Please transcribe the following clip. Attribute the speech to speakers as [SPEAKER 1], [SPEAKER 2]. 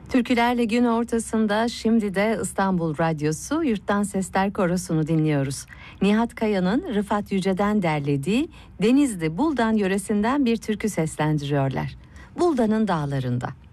[SPEAKER 1] Türkülerle gün ortasında şimdi de İstanbul Radyosu Yurttan Sesler Korosu'nu dinliyoruz. Nihat Kaya'nın Rıfat Yüce'den derlediği Denizli Buldan yöresinden bir türkü seslendiriyorlar. Buldan'ın dağlarında.